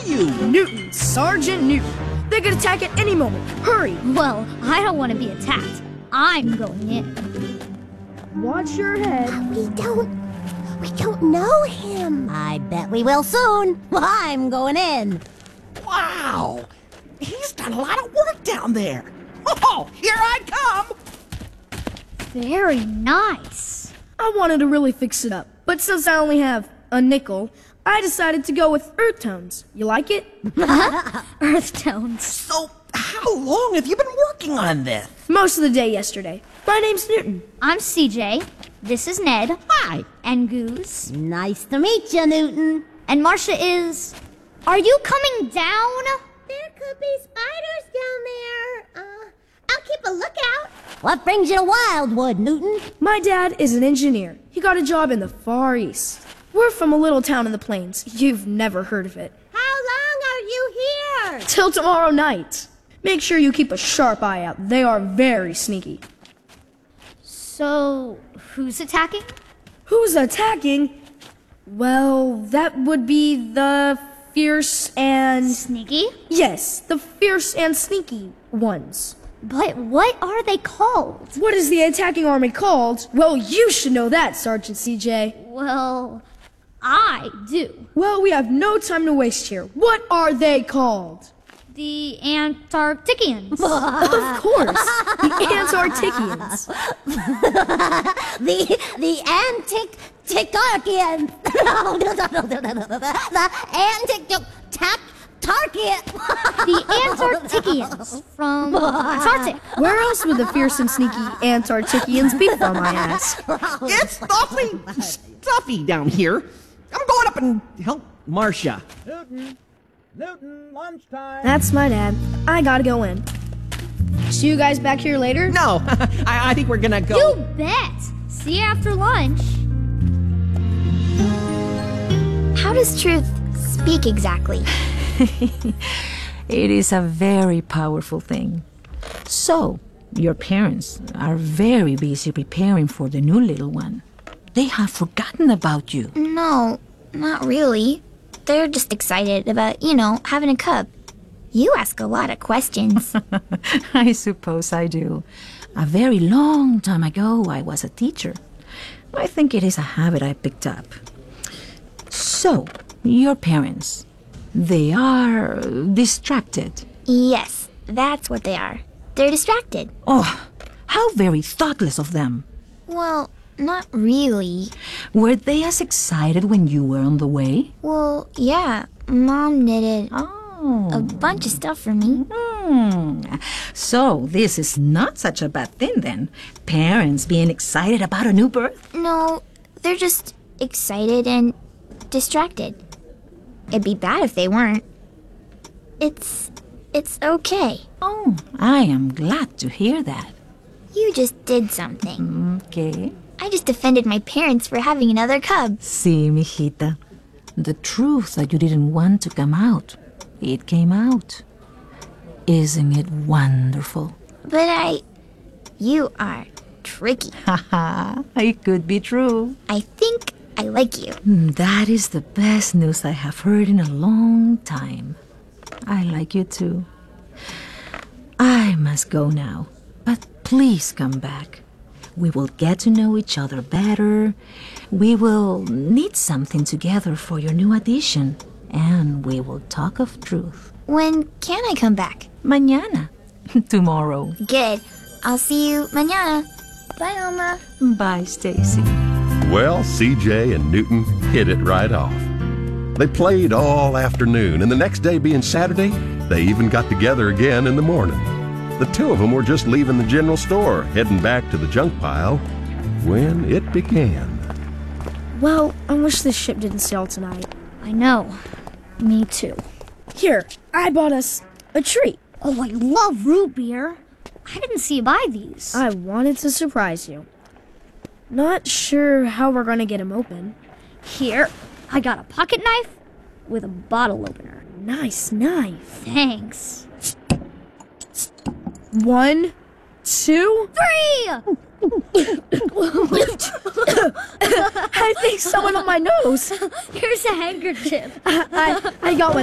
you? Newton, Sergeant Newton. They could attack at any moment. Hurry! Well, I don't want to be attacked. I'm going in. Watch your head. We don't know him. I bet we will soon. I'm going in. Wow! He's done a lot of work down there. Oh, here I come! Very nice. I wanted to really fix it up, but since I only have a nickel, I decided to go with earth tones. You like it? Earth tones. So, how long have you been working on this? Most of the day yesterday. My name's Newton. I'm CJ. This is Ned. Hi. And Goose. Nice to meet you, Newton. And Marcia is... Are you coming down? There could be spiders down there. I'll keep a lookout. What brings you to Wildwood, Newton? My dad is an engineer. He got a job in the Far East. We're from a little town in the plains. You've never heard of it. How long are you here? Till tomorrow night. Make sure you keep a sharp eye out. They are very sneaky. So, who's attacking? Who's attacking? Well, that would be the fierce and... Sneaky? Yes, the fierce and sneaky ones. But what are they called? What is the attacking army called? Well, you should know that, Sergeant CJ. Well, I do. Well, we have no time to waste here. What are they called? The Antarcticians. Of course, the Antarcticians. The Antic-Ticarchians. No. The Antic-Tarkian. The Antarcticians from Antarctic. Where else would the fierce and sneaky Antarcticians be from, I ask? It's awfully stuffy down here. I'm going up and help Marcia. Newton, lunchtime. That's my dad. I gotta go in. See you guys back here later? No, I think we're gonna go. You bet. See you after lunch. How does truth speak exactly? It is a very powerful thing. So, your parents are very busy preparing for the new little one. They have forgotten about you. No, not really. They're just excited about, having a cub. You ask a lot of questions. I suppose I do. A very long time ago, I was a teacher. I think it is a habit I picked up. So, your parents, they are distracted. Yes, that's what they are. They're distracted. Oh, how very thoughtless of them. Well, not really. Were they as excited when you were on the way? Well, yeah. Mom knitted a Oh. bunch of stuff for me. So, this is not such a bad thing then. Parents being excited about a new birth? No, they're just excited and distracted. It'd be bad if they weren't. It's okay. Oh, I am glad to hear that. You just did something. Okay. I just defended my parents for having another cub. See, mijita, the truth that you didn't want to come out, it came out. Isn't it wonderful? But you are tricky. Haha, it could be true. I think I like you. That is the best news I have heard in a long time. I like you too. I must go now, but please come back. We will get to know each other better. We will knit something together for your new addition. And we will talk of truth. When can I come back? Mañana. Tomorrow. Good. I'll see you mañana. Bye, Oma. Bye, Stacy. Well, CJ and Newton hit it right off. They played all afternoon, and the next day being Saturday, they even got together again in the morning. The two of them were just leaving the general store, heading back to the junk pile, when it began. Well, I wish this ship didn't sail tonight. I know. Me too. Here, I bought us a treat. Oh, I love root beer. I didn't see you buy these. I wanted to surprise you. Not sure how we're gonna get them open. Here, I got a pocket knife with a bottle opener. Nice knife. Thanks. 1, 2... 3! I think someone on my nose. Here's a handkerchief. I got one.